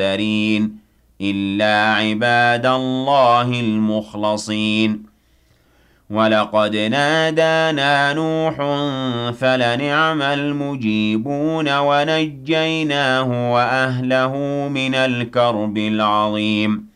المُرْسَلِينَ إِلَّا عِبَادَ اللَّهِ الْمُخْلَصِينَ وَلَقَدْ نَادَانَا نُوحٌ فَلَنِعْمَ الْمُجِيبُونَ وَنَجَّيْنَاهُ وَأَهْلَهُ مِنَ الْكَرْبِ الْعَظِيمِ